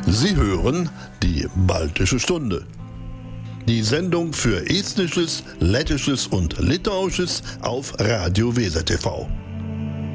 Sie hören die Baltische Stunde. Die Sendung für Estnisches, Lettisches und Litauisches auf Radio Weser TV.